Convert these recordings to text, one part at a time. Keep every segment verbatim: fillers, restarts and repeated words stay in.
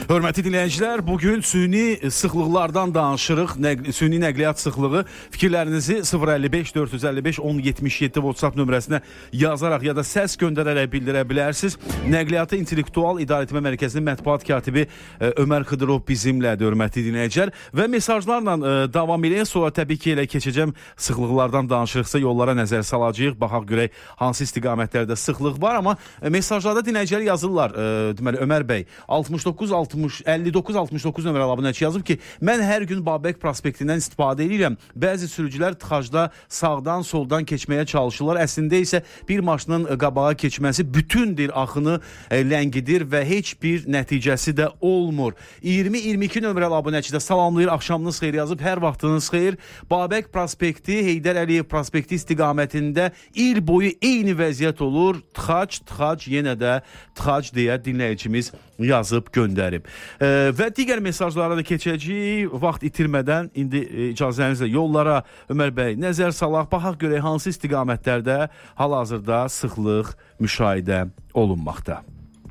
Hörmətli dinləyicilər, bugün süni sıxlıqlardan danışırıq. Nəqli, süni nəqliyyat sıxlığı. Fikirlərinizi sıfır əlli beş dörd yüz əlli beş on yetmiş yeddi WhatsApp nömrəsinə yazaraq ya da səs göndərərək bildirə bilərsiniz. Nəqliyyatı İntellektual İdarəetmə Mərkəzinin mətbuat katibi Ömər Xıdırov bizimlədir, hörmətli dinləyicilər. Və mesajlarla davam edək. Sonra təbii ki, elə keçəcəm sıxlıqlardan danışırıqsa yollara nəzər salacağıq. Baxaq görək hansı istiqamətlərdə sıxlıq var. Amma mesajlarda dinləyicilər yazırlar. Deməli, Ömər bəy altmış doqquz altmış əlli doqquz altmış doqquz nömrəli abunəçi yazıb ki, mən hər gün Babək prospektindən istifadə edirəm. Bəzi sürücülər tıxacda sağdan, soldan keçməyə çalışırlar. Əslində isə bir maşının qabağa keçməsi bütün bir axını ləngidir və heç bir nəticəsi də olmur. iyirmi iyirmi iki nömrəli abunəçi də salamlayır, axşamınız xeyir yazıb, hər vaxtınız xeyir. Babək prospekti, Heydər Əliyev prospekti istiqamətində il boyu eyni vəziyyət olur. Tıxac, tıxac, yenə də tıxac deyə dinləyicimiz yazıb göndərib. E, və digər mesajlara da keçəcəyik. Vaxt itirmədən indi e, icazənizlə yollara Ömər bəy nəzər salaq, baxaq görək hansı istiqamətlərdə hal-hazırda sıxlıq müşahidə olunmaqda.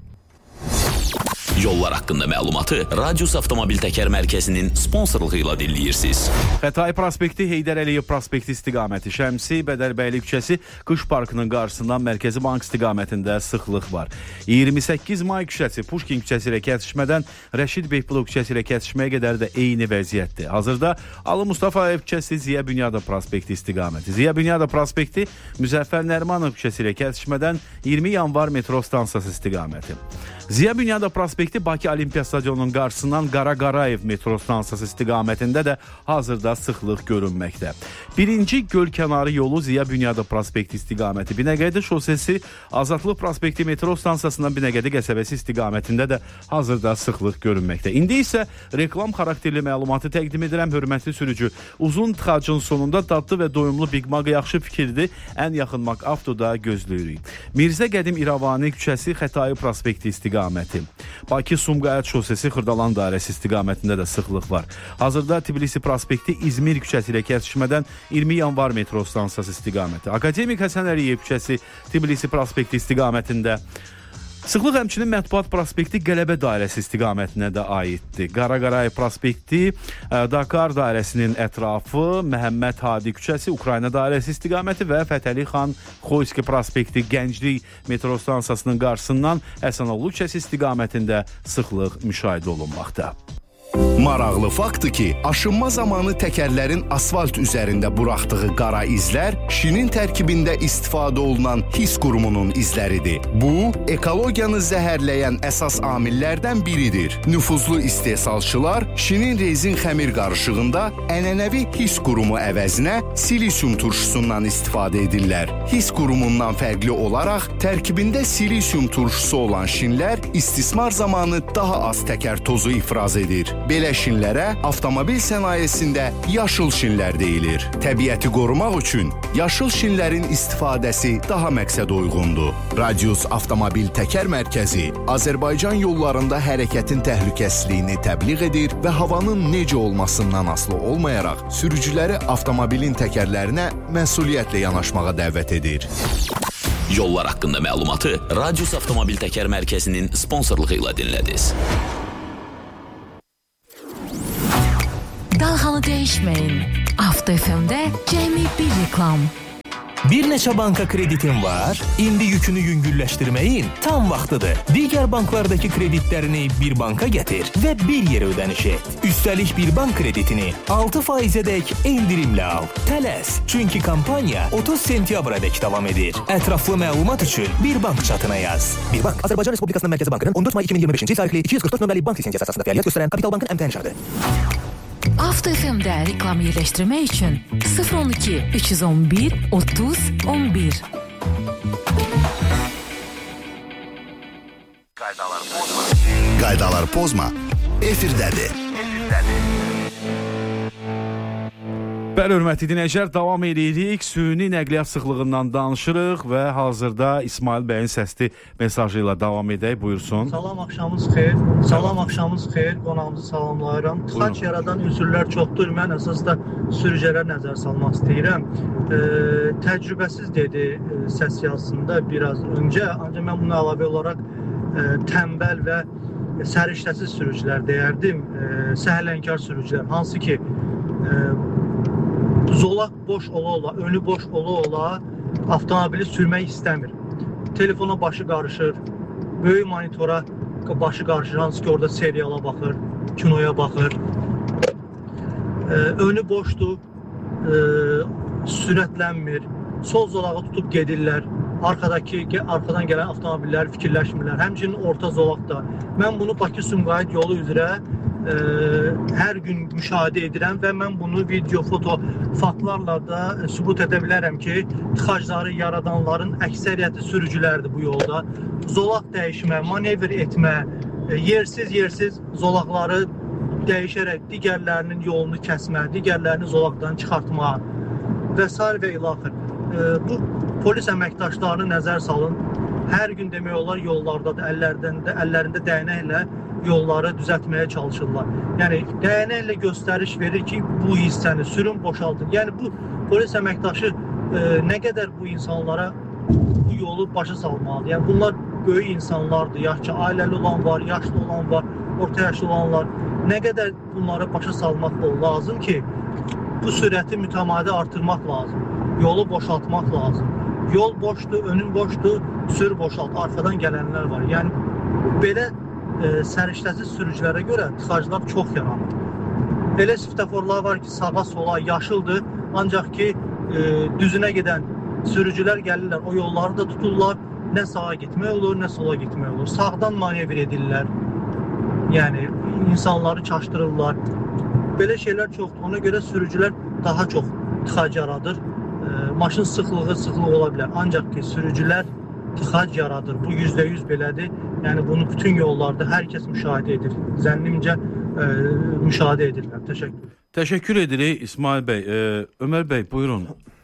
Yollar haqqında məlumatı Radius Avtomobil Təkər Mərkəzinin sponsorluğu ilə dinləyirsiniz. Xətai prospekti, Heydər Əliyev prospekti istiqaməti, Şəmsi, Bədərbəyli küçəsi, Qış Parkının qarşısından Mərkəzi Bank istiqamətində sıxlıq var. iyirmi səkkiz may küçəsi, Puşkin küçəsi ilə kəsişmədən Rəşid Beypulov küçəsi ilə kəsişməyə qədər də eyni vəziyyətdir. Hazırda Ali Mustafayev küçəsi, Ziya Bünyadov prospekti istiqaməti. Ziya Bünyadov prospekti, Müzəffər Nərimanov küçəsi ilə kəsişmədən iyirmi yanvar metro stansiyası istiqaməti. Ziya Bünyadov prospekti Bakı Olimpiya Stadionunun qarşısından Qara Qarayev metro stansiyası istiqamətində də hazırda sıxlıq görünməkdə. Birinci göl kənarı yolu Ziya Bünyadov prospekti istiqaməti, Binəqədi şosesi, Azadlıq prospekti metro stansiyasından Binəqədi qəsəbəsi istiqamətində də hazırda sıxlıq görünməkdə. İndi isə reklam xarakterli məlumatı təqdim edirəm, hörmətli sürücü. Uzun tıxacın sonunda dadlı və doyumlu Big Mac yaxşı fikirdir. Ən yaxın Mac Avtoda gözləyirik. Mirzə Qədim İrəvani küçəsi, Xətai prospekti istiqaməti. Bakı Sumqayıt şosesi, Xırdalan dairəsi istiqamətində də sıxlıq var. Hazırda Tbilisi prospekti İzmir küçəsi ilə kəsişmədən iyirmi yanvar metro stansiyası istiqaməti. Akademik Həsən Əliyev küçəsi, Tbilisi prospekti istiqamətində sıxlıq həmçinin Mətbuat prospekti Qələbə dairəsi istiqamətinə də aiddir. Qara Qarayev prospekti, Dakar dairəsinin ətrafı, Məhəmməd Hadi küçəsi, Ukrayna dairəsi istiqaməti və Fətəli Xan Xoyski prospekti Gənclik metro stansiyasının qarşısından Həsənoğlu küçəsi istiqamətində sıxlıq müşahidə olunmaqda. Maraqlı faktdır ki, aşınma zamanı təkərlərin asfalt üzərində buraxdığı qara izlər şinin tərkibində istifadə olunan his qurumunun izləridir. Bu, ekologiyanı zəhərləyən əsas amillərdən biridir. Nüfuzlu istehsalçılar şinin rezin xəmir qarışığında ənənəvi his qurumu əvəzinə silisyum turşusundan istifadə edirlər. His qurumundan fərqli olaraq tərkibində silisyum turşusu olan şinlər istismar zamanı daha az təkər tozu ifraz edir. Belə şinlərə avtomobil sənayesində yaşıl şinlər deyilir. Təbiəti qorumaq üçün yaşıl şinlərin istifadəsi daha məqsəd uyğundur. Radius Avtomobil Təkər Mərkəzi Azərbaycan yollarında hərəkətin təhlükəsizliyini təbliğ edir və havanın necə olmasından asılı olmayaraq sürücüləri avtomobilin təkərlərinə məsuliyyətlə yanaşmağa dəvət edir. Yollar haqqında məlumatı Radius Avtomobil Təkər Mərkəzinin sponsorluğu ilə dinlədiniz. Dalğanı dəyişməyin. Avto F M-də cəmi bir reklam. Bir neçə banka kreditin var, indi yükünü yüngülləşdirməyin tam vaxtıdır. Digər banklardakı kreditlərini bir banka gətir və bir yerə ödəniş et. Üstəlik bir bank kreditini altı faizədək endirimlə al. Tələs, çünki kampaniya otuz sentyabradək davam edir. Ətraflı məlumat üçün bir bank çatına yaz. Bir bank, Azərbaycan Respublikasının Mərkəzi Bankının on dörd may iki min iyirmi beşinci il tarixli iki yüz qırx dörd nömrəli bank lisensiyası əsasında fəaliyyət göstərən Kapital Bankın əmtəyin şərti. Avto F M-də reklam yerləşdirmək üçün sıfır on iki üç yüz on bir otuz on bir. Qaydalar pozma. Qaydalar pozma. Efirdədir. Bəli, hörmətli dinləyicilər, davam edirik. Süni nəqliyyat sıxlığından danışırıq və hazırda İsmail bəyin səsli mesajı ilə davam edək. Buyursun. Salam, axşamınız xeyir. Salam, axşamınız xeyir. Qonağımızı salamlayıram. Tıxac yaradan üzürlər çoxdur. Mən əsasda sürücülərə nəzər salmaq istəyirəm. E, təcrübəsiz dedi e, səs yazısında biraz öncə. Ancaq mən buna əlavə olaraq e, tənbəl və səriştəsiz sürücülər deyərdim, e, səhərlənkar sürücülər, hansı ki e, zolaq boş ola-ola, önü boş ola-ola avtomobili sürmək istəmir. Telefona başı qarışır, böyük monitora başı qarışır, hansı ki orada seriala baxır, kinoya baxır. E, önü boşdur, e, sürətlənmir, sol zolağı tutub gedirlər. Arkadaki, arkadan gələn avtomobillər fikirləşmirlər. Həmçinin orta zolaqda. Mən bunu Bakı-Sumqayıt yolu üzrə e, hər gün müşahidə edirəm və mən bunu video, foto, faktlarla da e, sübut edə bilərəm ki, tıxacları yaradanların əksəriyyəti sürücülərdir bu yolda. Zolaq dəyişmə, manevr etmə, e, yersiz-yersiz zolaqları dəyişərək digərlərinin yolunu kəsmə, digərlərini zolaqdan çıxartma və s. və ilaxır. E, bu polis əməkdaşlarını nəzər salın. Hər gün demək olar yollardadır, əllərində, əllərində dəyənəklə yolları düzəltməyə çalışırlar. Yəni dəyənəklə göstəriş verir ki, bu hissəni sürün, boşaldın. Yəni bu polis əməkdaşı e, nə qədər bu insanlara bu yolu başa salmalıdır. Yəni bunlar böyük insanlardır, yaşlı, ailəli olan var, yaşlı olan var, orta yaşlı olanlar. Nə qədər bunlara başa salmaq lazım ki, bu sürəti mütəmadi artırmaq lazım. Yolu boşaltmaq lazım. Yol boşdur, önün boşdur, sür boşalt, arxadan gələnlər var. Yəni, belə e, səriştəsiz sürücülərə görə tıxaclar çox yaranır. Belə svetoforlar var ki, sağa sola yaşıldır, ancaq ki, e, düzünə gedən sürücülər gəlirlər, o yolları da tuturlar, nə sağa gitmək olur, nə sola gitmək olur. Sağdan manevr edirlər, yəni insanları çaşdırırlar. Belə şeylər çoxdur, ona görə sürücülər daha çox tıxac yaradır. Maşın sıxlığı sıxlıq ola bilər. Ancaq ki, sürücülər tıxac yaradır. Bu yüzdə yüz belədir. Yəni bunu bütün yollarda hər kəs müşahidə edir. Zənnimcə e, müşahidə edirlər. Təşəkkür. Təşəkkür edirik İsmail bəy. E, Ömər bəy, buyurun.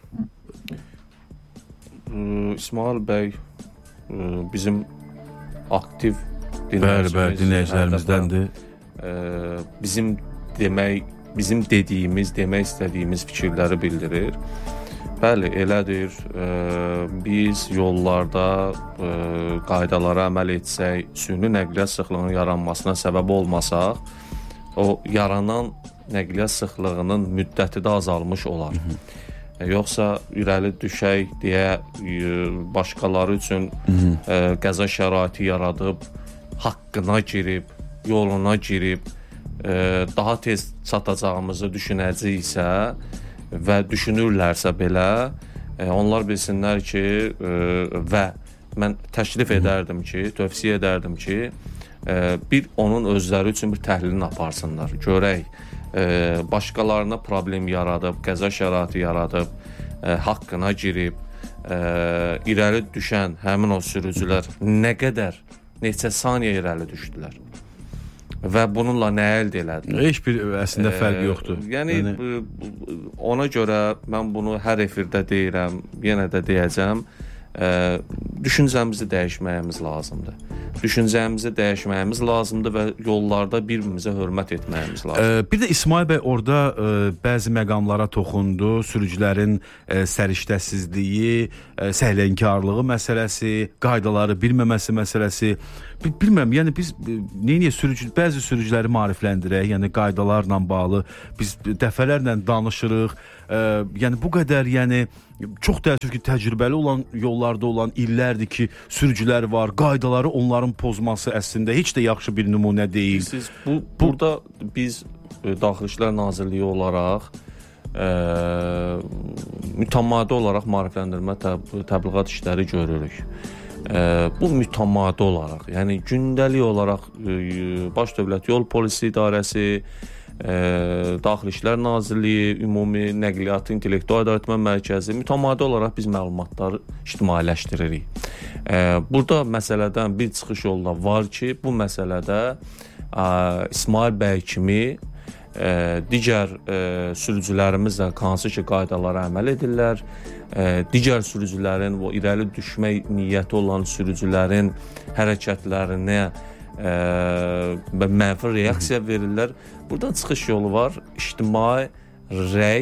İsmail bəy e, bizim aktiv dinləyicilərimiz, dinləyicilərimizdəndir. E, bizim demək, bizim dediyimiz, demək istədiyimiz fikirləri bildirir. Bəli, elədir. E, biz yollarda e, qaydalara əməl etsək, süni nəqliyyat sıxlığının yaranmasına səbəb olmasaq, o yaranan nəqliyyat sıxlığının müddəti də azalmış olar. Hı -hı. E, yoxsa irəli düşək deyə e, başqaları üçün e, qəza şəraiti yaradıb, haqqına girib, yoluna girib, e, daha tez çatacağımızı düşünəcəksə və düşünürlərsə belə, e, onlar bilsinlər ki, e, və mən təklif edərdim ki, tövsiyə edərdim ki, e, bir onun özləri üçün bir təhlilini aparsınlar. Görək, e, başqalarına problem yaradıb, qəza şəraiti yaradıb, e, haqqına girib, e, irəli düşən həmin o sürücülər nə qədər, neçə saniyə irəli düşdülər. Və bununla nə əldə elədilər? Heç bir əslində fərq yoxdur. E, yəni, yəni ona görə mən bunu hər efirdə deyirəm, yenə də deyəcəm. E, düşüncəmizi dəyişməyimiz lazımdır. Düşüncəmizi dəyişməyimiz lazımdır və yollarda bir-birimizə hörmət etməyimiz lazımdır. E, bir də İsmail bəy orada e, bəzi məqamlara toxundu. Sürücülərin e, səriştəsizliyi, e, səhlənkarlığı məsələsi, qaydaları bilməməsi məsələsi. Bilmirəm, yəni biz nəyə sürücü, bəzi sürücüləri maarifləndirək, yəni qaydalarla bağlı biz dəfələrlə danışırıq. E, yəni bu qədər, yəni çox təəssüf ki, təcrübəli olan yollarda olan illərdir ki, sürücülər var, qaydaları onların pozması əslində heç də yaxşı bir nümunə deyil. Siz bu, burada biz Daxili İşlər Nazirliyi olaraq e, mütəmadi olaraq maarifləndirmə təb təbliğat işləri görürük. E, bu mütəmadi olaraq, yəni gündəlik olaraq e, Baş Dövlət Yol Polisi İdarəsi, e, Daxili İşlər Nazirliyi, Ümumi Nəqliyyat İntellektual İdarəetmə Mərkəzi mütəmadi olaraq biz məlumatları ictimailəşdiririk. E, burada məsələdən bir çıxış yolu da var ki, bu məsələdə e, İsmail bəy kimi e, digər e, sürücülərimiz də hansı ki qaydalara əməl edirlər. E, digər sürücülərin, o irəli düşmək niyyəti olan sürücülərin hərəkətlərinə e, mənfi reaksiya verirlər. Buradan çıxış yolu var. İctimai rəy,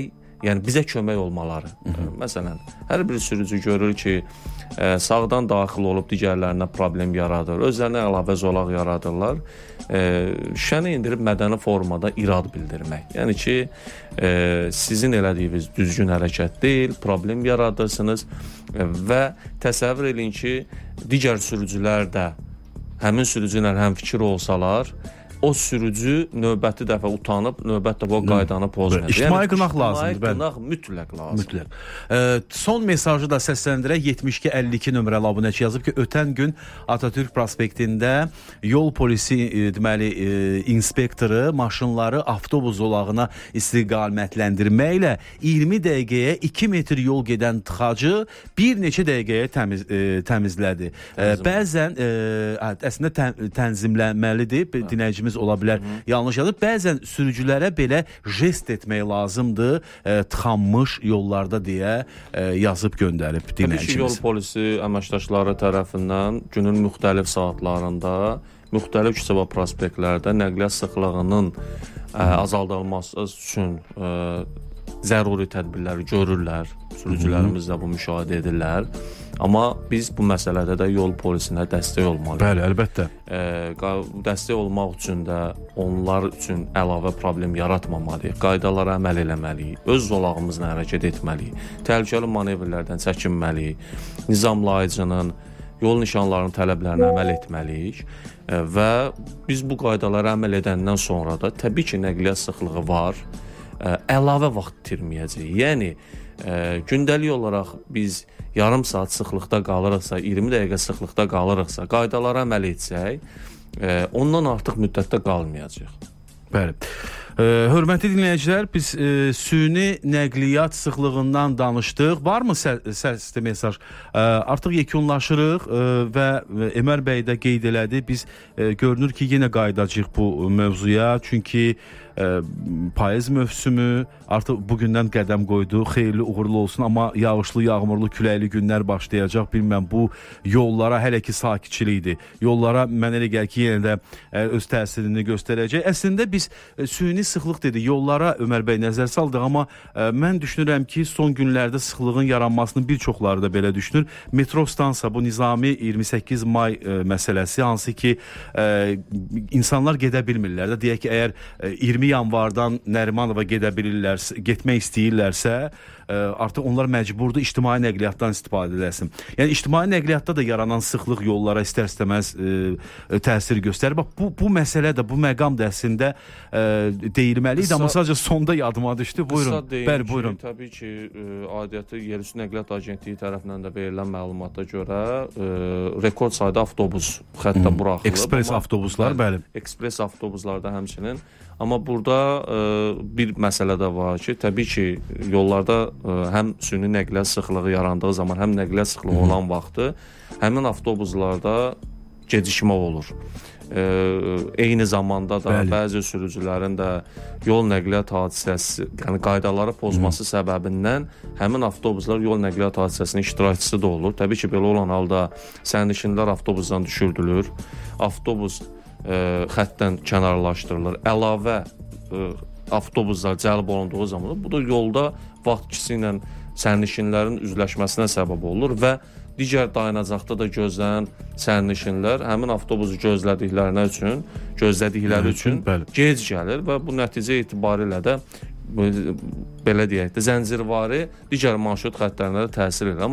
yəni bizə kömək olmaları. Məsələn, hər bir sürücü görür ki, ə, sağdan daxil olub digərlərinə problem yaradır, özlərinə əlavə zolaq yaradırlar. Ə, şüşəni indirib mədəni formada irad bildirmək. Yəni ki, ə, sizin elədiyiniz düzgün hərəkət deyil, problem yaradırsınız ə, və təsəvvür edin ki, digər sürücülər də həmin sürücü ilə həmfikir olsalar, o sürücü növbəti dəfə utanıb, növbət dəfə o qaydanı pozmayacaq. İctimai qınaq lazımdır. İctimai qınaq mütləq lazımdır. Mütləq. E, son mesajı da səsləndirək. yetmiş iki əlli iki nömrəli abunəçi yazıb ki, ötən gün Atatürk prospektində yol polisi e, deməli e, inspektoru maşınları avtobus zolağına istiqamətləndirməklə iyirmi dəqiqəyə iki metr yol gedən tıxacı bir neçə dəqiqəyə təmiz, e, təmizlədi. E, bəzən e, əslində tən, tənzimlənməlidir. Dinləyicimiz ola bilər, Hı. yanlış yazıb. Bəzən sürücülərə belə jest etmək lazımdır, e, tıxanmış yollarda deyə e, yazıb göndərib dinləyicimiz. Təbii ki, yol polisi əməkdaşları tərəfindən günün müxtəlif saatlarında, müxtəlif küçə və prospektlərdə nəqliyyat sıxlığının ə, azaldılması üçün ə, zəruri tədbirləri görürlər. Sürücülərimiz də bu müşahidə edirlər. Amma biz bu məsələdə də yol polisinə dəstək olmalıyıq. Bəli, əlbəttə. E, dəstək olmaq üçün də onlar üçün əlavə problem yaratmamalıyıq. Qaydalara əməl eləməliyik. Öz zolağımızla hərəkət etməliyik. Təhlükəli manevrlərdən çəkinməliyik. Nizamlayıcının, yol nişanlarının tələblərinə əməl etməliyik. E, və biz bu qaydalara əməl edəndən sonra da təbii ki, nəqliyyat sıxlığı var. E, əlavə vaxt itirməyəcəyik. Yəni, e, gündəlik olaraq biz yarım saat sıxlıqda qalırıqsa, iyirmi dəqiqə sıxlıqda qalırıqsa, qaydalara əməl etsək, e, ondan artıq müddətdə qalmayacaq. Bəli. E, hörmətli dinləyicilər, biz e, süni nəqliyyat sıxlığından danışdıq. Varmı sə səsli mesaj? E, artıq yekunlaşırıq e, və Ömər bəy də qeyd elədi. Biz e, görünür ki, yenə qayıdacağıq bu mövzuya. Çünki e, payız mövsümü artıq bugündən qədəm qoydu. Xeyirli, uğurlu olsun. Amma yağışlı, yağmurlu, küləkli günlər başlayacaq. Bilməm, bu yollara hələ ki sakitçilikdir. Yollara mən elə gəl ki, yenə də e, öz təsirini göstərəcək. Əslində biz e, süni sıxlıq dedi. Yollara Ömər bəy nəzər saldıq, amma e, mən düşünürəm ki, son günlərdə sıxlığın yaranmasını bir çoxları da belə düşünür. Metro stansiya, bu Nizami iyirmi səkkiz may e, məsələsi, hansı ki e, insanlar gedə bilmirlər də. Deyək ki, əgər e, iyirmi yanvardan Nərimanova gedə bilirlərsə, getmək istəyirlərsə, ə, artıq onlar məcburdur ictimai nəqliyyatdan istifadə edəsin. Yəni ictimai nəqliyyatda da yaranan sıxlıq yollara istər-istəməz ə, təsir göstərir. Bax, bu, bu məsələ də, bu məqam da əslində ə, deyilməli idi, amma sadəcə sonda yadıma düşdü. Buyurun. Bəli, buyurun. Ki, təbii ki, ə, aidiyyatı Yerüstü Nəqliyyat Agentliyi tərəfindən də verilən məlumata görə ə, rekord sayda avtobus xəttə buraxılıb. Ekspres avtobuslar, bəli. Ekspres avtobuslarda həmçinin. Amma burada ə, bir məsələ də var ki, təbii ki, yollarda ə, həm süni nəqliyyat sıxlığı yarandığı zaman, həm nəqliyyat sıxlığı olan vaxtı həmin avtobuslarda gecikmə olur. Ə, eyni zamanda da Bəli. bəzi sürücülərin də yol nəqliyyat hadisəsi, yəni qaydaları pozması Hı. səbəbindən həmin avtobuslar yol nəqliyyat hadisəsinin iştirakçısı da olur. Təbii ki, belə olan halda sərnişinlər avtobusdan düşürdülür. Avtobus Ə, xəttdən kənarlaşdırılır. Əlavə ə, avtobuslar cəlb olunduğu zaman bu da yolda vaxt ikisi ilə sərnişinlərin üzləşməsinə səbəb olur və digər dayanacaqda da gözlənən sərnişinlər həmin avtobusu gözlədiklərinə üçün, gözlədikləri üçün bəli. gec gəlir və bu nəticə etibarilə də belə deyək də zəncirvari digər marşrut xəttlərinə də təsir edir.